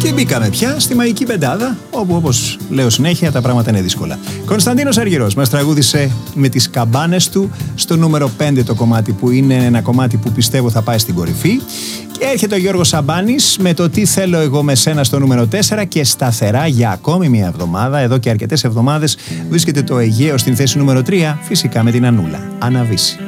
Και μπήκαμε πια στη μαγική πεντάδα, όπου όπως λέω συνέχεια τα πράγματα είναι δύσκολα. Κωνσταντίνος Αργυρός μας τραγούδισε με τις καμπάνες του στο νούμερο 5 το κομμάτι, που είναι ένα κομμάτι που πιστεύω θα πάει στην κορυφή. Και έρχεται ο Γιώργος Σαμπάνης με το Τι θέλω εγώ με σένα στο νούμερο 4 και σταθερά για ακόμη μια εβδομάδα, εδώ και αρκετές εβδομάδες, βρίσκεται το Αιγαίο στην θέση νούμερο 3, φυσικά με την Ανούλα. Αναβήσει.